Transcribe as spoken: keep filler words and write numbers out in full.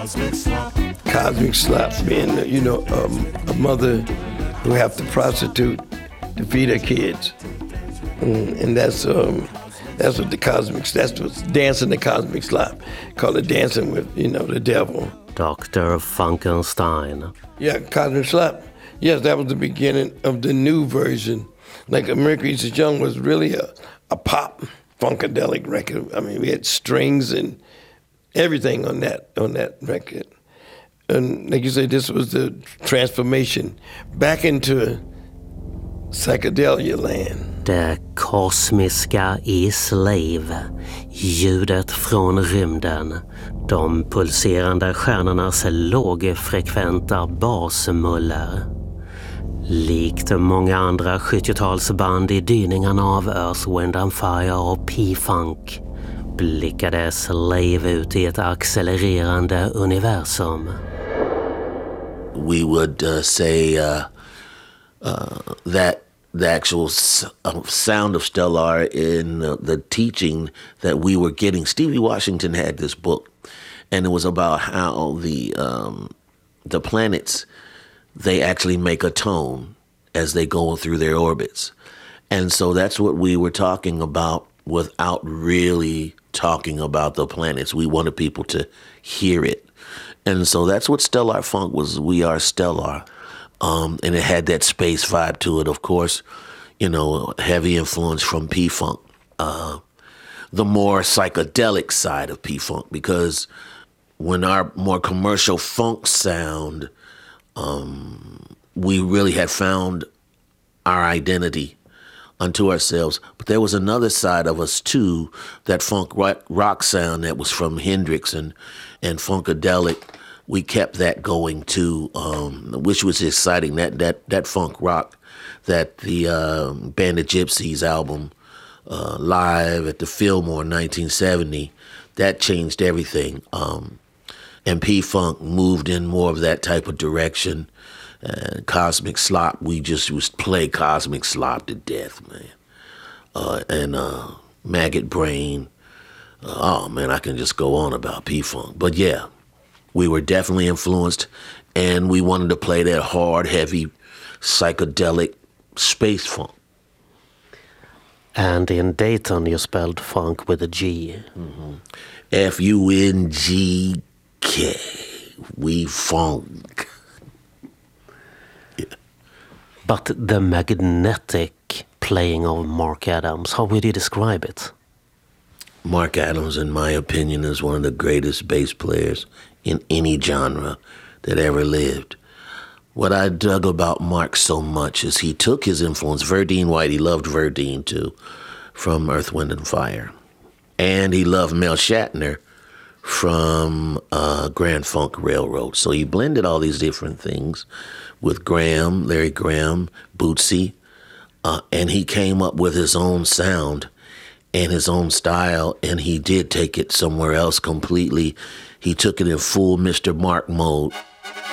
Cosmic Slop. Cosmic Slop being, you know, um, a mother who have to prostitute to feed her kids. Mm, and that's um, that's what the Cosmic, that's what's dancing the Cosmic Slop. Call it dancing with, you know, the devil. Doctor Funkenstein. Yeah, Cosmic Slop. Yes, that was the beginning of the new version. Like Mercury's Young was really a, a pop funkadelic record. I mean, we had strings and everything on that on that record. And like you say, this was the transformation back into psychedelia land. Det kosmiska i Slave, ljudet från rymden, de pulserande stjärnornas lågfrekventa basmuller. Likt många andra sjuttiotalsband i dyningarna av Earth, Wind and Fire och P-Funk blickade Slave ut i ett accelererande universum. We would uh, say uh, uh, that the actual s- uh, sound of Stellar in uh, the teaching that we were getting. Stevie Washington had this book, and it was about how the um, the planets, they actually make a tone as they go through their orbits. And so that's what we were talking about without really talking about the planets. We wanted people to hear it. And so that's what Stellar Funk was. We are stellar. Um, and it had that space vibe to it, of course, you know, heavy influence from P-Funk. Uh, the more psychedelic side of P-Funk, because when our more commercial funk sound, um, we really had found our identity unto ourselves. But there was another side of us too, that funk rock, rock sound that was from Hendrix and, and Funkadelic. We kept that going too, um, which was exciting. That that that funk rock, that the uh, Band of Gypsies album, uh, live at the Fillmore in nineteen seventy, that changed everything. Um, and P-Funk moved in more of that type of direction. Uh, Cosmic Slop, we just was play Cosmic Slop to death, man. Uh, and uh, Maggot Brain. Uh, oh man, I can just go on about P-Funk. But yeah, we were definitely influenced, and we wanted to play that hard, heavy, psychedelic space funk. And in Dayton you spelled funk with a G. Mm-hmm. F U N G K. We funk. Yeah. But the magnetic playing of Mark Adams, how would you describe it? Mark Adams, in my opinion, is one of the greatest bass players in any genre that ever lived. What I dug about Mark so much is he took his influence, Verdine White, he loved Verdine too, from Earth, Wind and Fire. And he loved Mel Shatner from uh, Grand Funk Railroad. So he blended all these different things with Graham, Larry Graham, Bootsy, uh, and he came up with his own sound and his own style, and he did take it somewhere else completely. He took it in full Mister Mark mode.